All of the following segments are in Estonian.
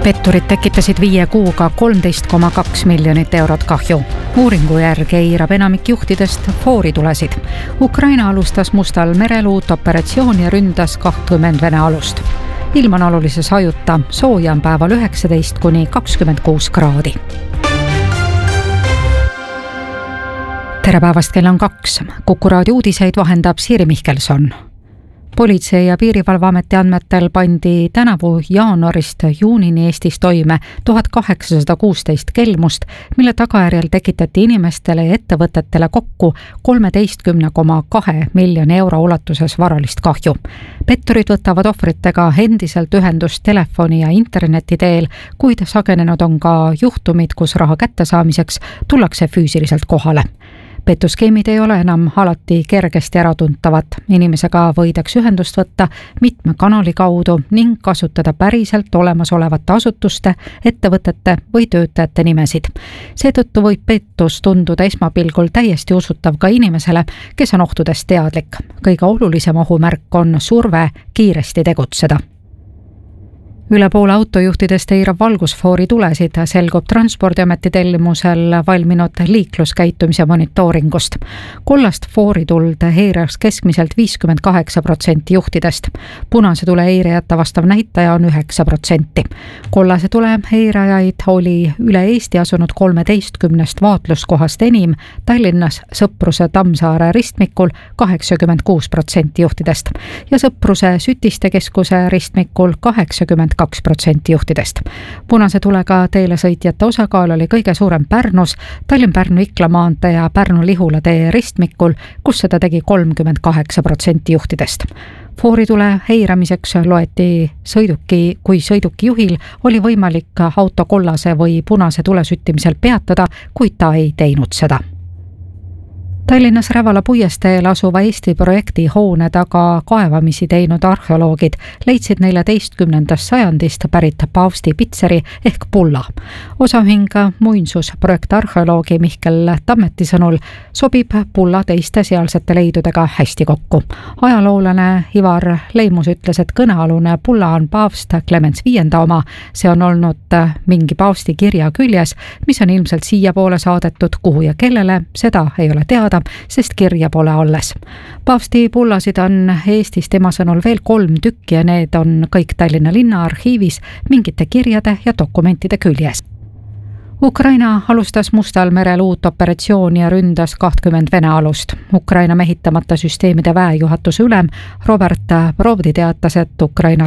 Petturid tekitasid 5 kuuga 13,2 miljonit eurot kahju. Uuringu järgi eirab enamik juhtidest fooritulesid. Ukraina alustas Mustal merel uut operatsiooni ja ründas 20 Vene alust. Ilm on olulise sajuta, sooja on päeval 19 kuni 26 kraadi. Tere päevast, kell on 2. Kuku raadio uudiseid vahendab Siiri Mihkelson. Politsei- ja Piirivalveameti andmetel pandi tänavu jaanuarist juunini Eestis toime 1816 kelmust, mille tagajärjel tekitati inimestele ja ettevõtetele kokku 13,2 miljoni euro ulatuses varalist kahju. Petturid võtavad ohvritega endiselt ühendust telefoni ja interneti teel, kuid sagenenud on ka juhtumid, kus raha kättesaamiseks tullakse füüsiliselt kohale. Pettuskeemid ei ole enam alati kergesti äratuntavad. Inimesega võidakse ühendust võtta mitme kanali kaudu ning kasutada päriselt olemasolevate asutuste, ettevõtete või töötajate nimesid. Seetõttu võib pettus tunduda esmapilgul täiesti usutav ka inimesele, kes on ohtudest teadlik. Kõige olulisem ohumärk on surve kiiresti tegutseda. Üle poole autojuhtidest eirab valgusfoori tulesid, selgub Transpordiameti tellimusel valminud liikluskäitumise monitooringust. Kollast foorituld eiraks keskmiselt 58% juhtidest. Punase tule eirajate vastav näitaja on 9%. Kollase tule eirajaid oli üle Eesti asunud 13 vaatluskohast enim, Tallinnas Sõpruse Tammsaare ristmikul 86% juhtidest ja Sõpruse Sütistekeskuse ristmikul 82% juhtidest. Punase tulega teele sõitjate osakaal oli kõige suurem Pärnus, Tallinn-Pärnu-Ikla maantee ja Pärnu-Lihula tee ristmikul, kus seda tegi 38% juhtidest. Fooritule eiramiseks loeti kui sõiduki juhil oli võimalik auto kollase või punase tule süttimisel peatada, kuid ta ei teinud seda. Tallinnas Rävala puiesteel asuva Eesti projekti hoone taga kaevamisi teinud arheoloogid leidsid 14. sajandist pärit Paavsti pitseri ehk pulla. Osaühing muinsusprojekt arheoloogi Mihkel Tammeti sõnul sobib pulla teiste sealsete leidudega hästi kokku. Ajaloolane Ivar Leimus ütles, et kõnealune pulla on paavst Clemens V oma. See on olnud mingi paavsti kirja küljes, mis on ilmselt siiapoole saadetud, kuhu ja kellele, seda ei ole teada, sest kirja pole alles. Paavsti pullasid on Eestis tema sõnul veel 3 tükki ja need on kõik Tallinna linna arhiivis mingite kirjade ja dokumentide küljes. Ukraina alustas Mustal merel uut operatsiooni ja ründas 20 Vene alust. Ukraina mehitamata süsteemide väejuhatuse ülem Robert Brovdi teatas, et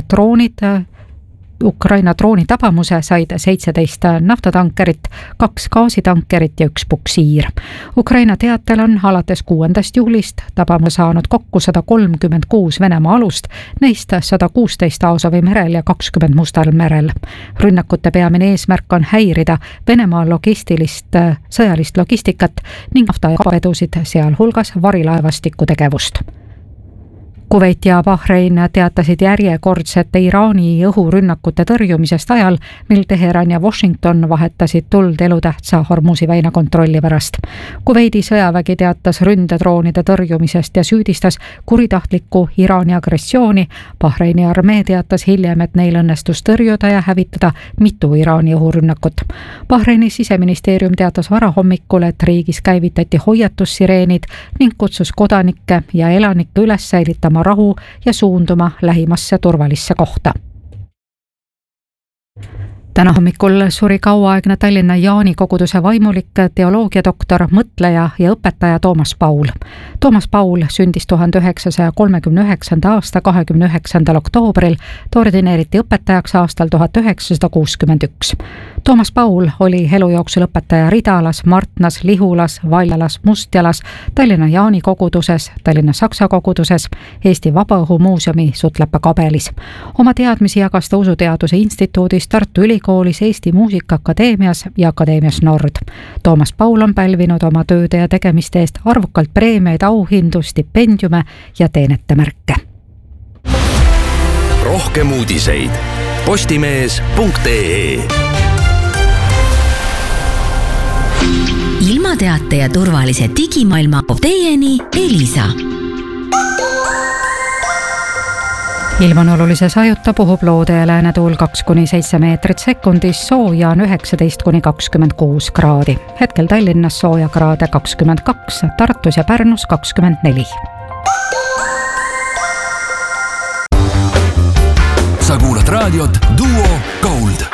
Ukraina drooni tabamuse said 17 naftatankerit, 2 gaasitankerit ja 1 puksiir. Ukraina teatel on alates 6. juulist tabama saanud kokku 136 Venemaa alust, neist 116 Aasovi merel ja 20 Mustal merel. Rünnakute peamine eesmärk on häirida Venemaa sõjalist logistikat ning nafta ja vedusid, sealhulgas varilaevastiku tegevust. Kuveit ja Bahrein teatasid järjekordsete Iraani õhurünnakute tõrjumisest ajal, mil Teheran ja Washington vahetasid tuld elutähtsa Hormuzi väina kontrolli pärast. Kuveidi sõjavägi teatas ründedroonide tõrjumisest ja süüdistas kuritahtlikku Iraani agressiooni. Bahreini armee teatas hiljem, et neil õnnestus tõrjuda ja hävitada mitu Iraani õhurünnakut. Bahreini siseministeerium teatas varahommikul, et riigis käivitati hoiatussireenid ning kutsus kodanikke ja elanikke üles säilitama rahu ja suunduma lähimasse turvalisse kohta. Täna hommikul suri kauaaegne Tallinna Jaani koguduse vaimulik, teoloogiadoktor, mõtleja ja õpetaja Toomas Paul. Toomas Paul sündis 1939. aasta 29. oktoobril, ta ordineeriti õpetajaks aastal 1961. Toomas Paul oli elu jooksul õpetaja Ridalas, Martnas, Lihulas, Valjalas, Mustjalas, Tallinna Jaani koguduses, Tallinna Saksa koguduses, Eesti Vabaõhumuuseumi Sutlepa kabelis. Oma teadmisi jagas ta Usuteaduse Instituudis, Tartu Ülikoolis, Eesti Muusikaakadeemias ja Akadeemias Nord. Toomas Paul on pälvinud oma tööde ja tegemiste eest arvukalt preemiaid, auhindu, stipendiume ja teenetemärke. Rohkem uudiseid postimees.ee. Ilmateate ja turvalise digimaailma teieni Elisa. ilm on olulise sajuta, puhub loode ja läänetuul 2–7 meetrit sekundis, sooja on 19–26 kraadi. Hetkel Tallinnas sooja kraade 22, Tartus ja Pärnus 24. Sa kuulad raadiot Duo Gold.